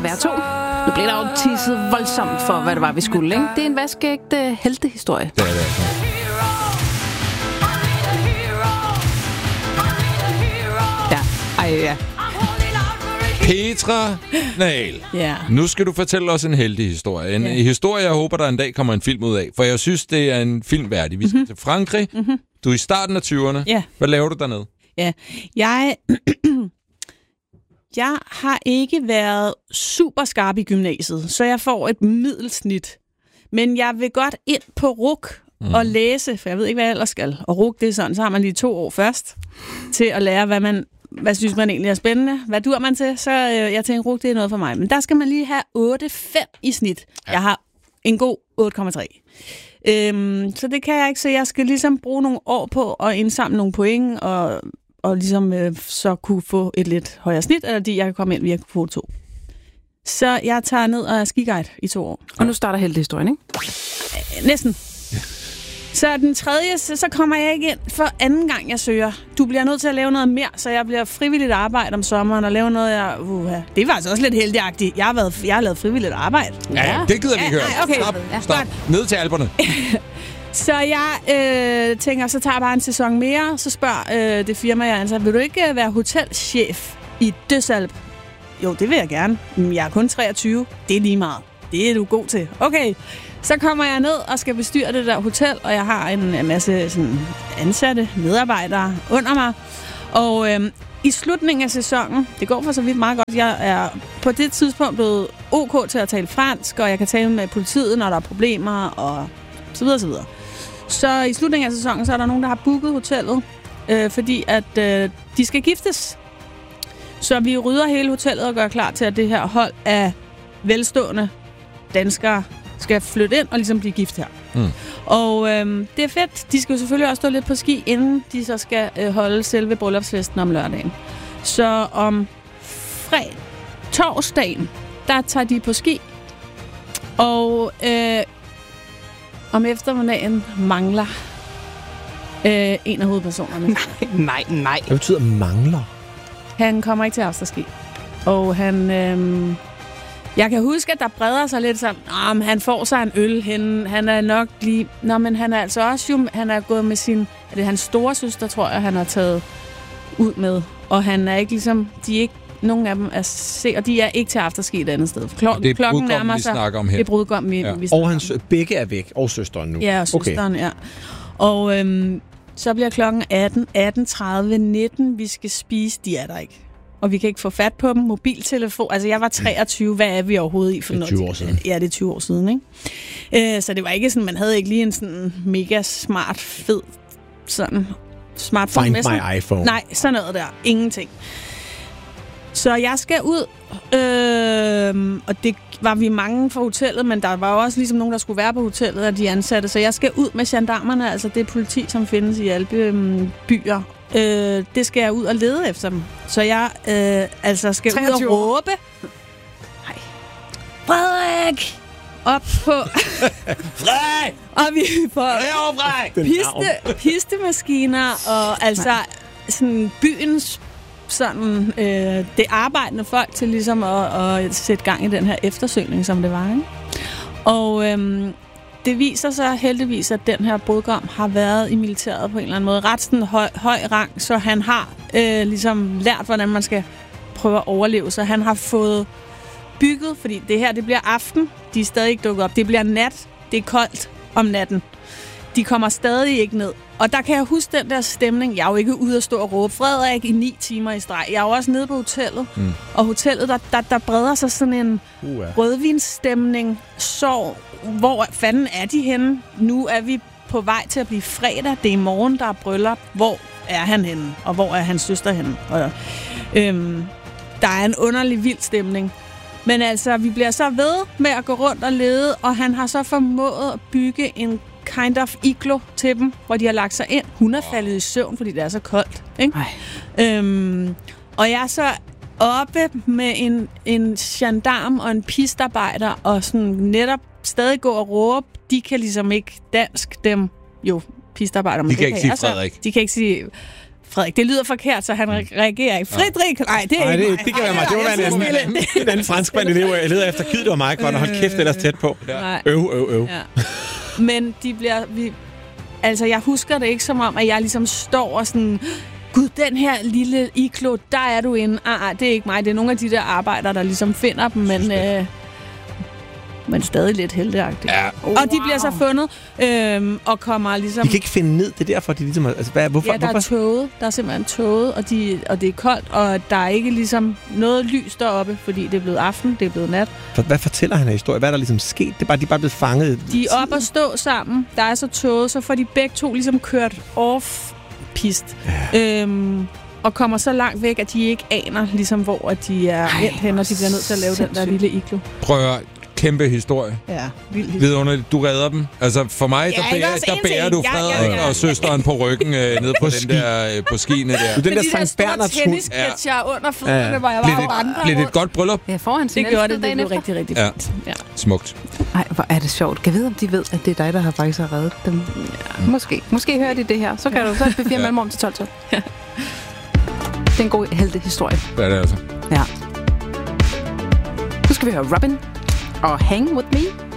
jer to. Nu bliver der jo tisset voldsomt for, hvad det var, vi skulle, ikke? Det er en vaskeægte heltehistorie. Det er det altså. Ja. Petra Nahel. Ja. Nu skal du fortælle os en heldig historie. En historie, jeg håber, der en dag kommer en film ud af. For jeg synes, det er en film værdig. Vi skal til Frankrig. Du er i starten af 20'erne. Ja. Hvad laver du dernede? Ja, jeg har ikke været super skarp i gymnasiet, så jeg får et middelsnit. Men jeg vil godt ind på RUC og læse, for jeg ved ikke, hvad jeg ellers skal. Og RUC, det er sådan, så har man lige 2 år først til at lære, hvad synes man egentlig er spændende. Hvad dur man til? Så jeg tænker, RUC, det er noget for mig. Men der skal man lige have 8,5 i snit. Ja. Jeg har en god 8,3. Så det kan jeg ikke, så jeg skal ligesom bruge nogle år på at indsamle nogle point, og ligesom så kunne få et lidt højere snit, eller jeg kan komme ind via kvote 2. Så jeg tager ned og er skiguide i 2 år. Og nu starter heltehistorien, ikke? Næsten. Så den tredje, så kommer jeg ikke ind for anden gang, jeg søger. Du bliver nødt til at lave noget mere, så jeg bliver frivilligt arbejde om sommeren og lave noget, det er faktisk også lidt heldigagtigt. Jeg har lavet frivilligt arbejde. Ja, det gider vi ikke høre. Okay. Stop. Ned til Alperne. Så jeg tænker, så tager jeg bare en sæson mere, så spørger det firma, jeg ansat, vil du ikke være hotelchef i Døsalp? Jo, det vil jeg gerne. Men jeg er kun 23. Det er lige meget. Det er du god til. Okay, så kommer jeg ned og skal bestyre det der hotel, og jeg har en masse sådan, ansatte medarbejdere under mig. Og i slutningen af sæsonen, det går for så vidt meget godt, jeg er på det tidspunkt blevet OK til at tale fransk, og jeg kan tale med politiet, når der er problemer, og så videre, så videre. Så i slutningen af sæsonen, så er der nogen, der har booket hotellet, fordi at de skal giftes. Så vi rydder hele hotellet og gør klar til, at det her hold af velstående danskere skal flytte ind og ligesom blive gift her. Og det er fedt. De skal jo selvfølgelig også stå lidt på ski, inden de så skal holde selve bryllupsfesten om lørdagen. Så om torsdagen, der tager de på ski, og om eftermiddagen mangler en af hovedpersonerne. Nej. Hvad betyder mangler? Han kommer ikke til afterski. Og han... jeg kan huske, at der breder sig lidt sådan, han får sig en øl henne. Han er nok lige... Nå, men han er altså også jo... Han er gået med sin... Er det hans store søster, tror jeg, han har taget ud med. Og han er ikke ligesom... De er ikke... Nogen af dem er se, og de er ikke til afterski et andet sted. Det er klokken nærmer sig. Vi snakker om her. Det er brudgom, vi snakker og hans begge er væk, og søsteren nu. Ja, og søsteren, ja. Og så bliver klokken 18:30, 19. Vi skal spise, de er der ikke. Og vi kan ikke få fat på dem. Mobiltelefon. Altså, jeg var 23. Hvad er vi overhovedet i for noget? 20 år siden. Ja, det er 20 år siden, ikke? Så det var ikke sådan, man havde ikke lige en sådan mega smart, fed sådan smartphone Find med sig. my iPhone. Nej, sådan noget der. Ingenting. Så jeg skal ud, og det var vi mange fra hotellet, men der var jo også ligesom nogen, der skulle være på hotellet af de ansatte. Så jeg skal ud med gendarmerne, altså det politi, som findes i alle byer. Det skal jeg ud og lede efter dem. Så jeg skal 23. ud og råbe. Hej. Frederik! Op på... Frederik! Og vi får pistemaskiner og altså sådan byens sådan det arbejdende folk til ligesom at sætte gang i den her eftersøgning, som det var, ikke? Og det viser sig heldigvis, at den her brudgom har været i militæret på en eller anden måde. Ret sådan høj rang, så han har ligesom lært, hvordan man skal prøve at overleve. Så han har fået bygget, fordi det her, det bliver aften. De er stadig ikke dukket op. Det bliver nat. Det er koldt om natten. De kommer stadig ikke ned. Og der kan jeg huske den der stemning. Jeg er jo ikke ude at stå og råbe Frederik i 9 timer i streg. Jeg er jo også nede på hotellet. Og hotellet, der breder sig sådan en rødvinsstemning. Så hvor fanden er de henne? Nu er vi på vej til at blive fredag. Det er i morgen, der er bryllup. Hvor er han henne? Og hvor er hans søster henne? Og, der er en underlig vild stemning. Men altså, vi bliver så ved med at gå rundt og lede, og han har så formået at bygge en kind of iglo til dem, hvor de har lagt sig ind. Hun er faldet i søvn, fordi det er så koldt. Ikke? Og jeg er så oppe med en gendarm og en pistarbejder, og sådan netop stadig gå og råbe. De kan ligesom ikke dansk, dem jo pistarbejder. De kan ikke sige Frederik. De kan ikke sige Frederik, det lyder forkert, så han reagerer ikke. Friedrich! Nej, det er ikke mig. Det kan være mig. Det må være en anden franskmand, jeg leder efter. Gid, det var mig, godt. Hold kæft, ellers tæt på. Øv. Ja. Men de bliver... Altså, jeg husker det ikke som om, at jeg ligesom står og sådan... Gud, den her lille iglo, der er du inde. Det er ikke mig. Det er nogle af de der arbejdere, der ligesom finder dem, men stadig lidt heldigagtigt. Ja. Og de bliver så fundet og kommer ligesom... De kan ikke finde ned. Det er derfor, de ligesom... Altså, hvorfor? Ja, der er tåget. Der er simpelthen tåget, og det er koldt, og der er ikke ligesom noget lys deroppe, fordi det er blevet aften, det er blevet nat. Hvad fortæller han af historie? Hvad er der ligesom sket? De er bare blevet fanget. De er op og stå sammen. Der er så tåget, så får de begge to ligesom kørt off-pist. Ja. Og kommer så langt væk, at de ikke aner, ligesom, hvor de er endt hen, og de bliver nødt til at lave den der lille iglo. Prøv at kæmpe historie. Ja, vildt. Vidunderligt. Du redder dem. Altså, for mig, der bærer du Frederik og søsteren på ryggen ned på den der, på skiene der. Den der Sankt Bernhards hund. Tennisketcher under fødderne, hvor jeg var vandret. Blev det et godt bryllup? Ja, foran sin det gjorde det. Det Det blev rigtig, rigtig fint. Ja. Smukt. Ej, hvor er det sjovt. Kan jeg vide, om de ved, at det er dig, der har faktisk har reddet dem? Ja. Måske hører de det her. Så kan du så befire mellem om til 12. Ja. Det er en god heltehistorie. Det er det altså. Ja. Nu skal vi høre Robin og Hang With Me.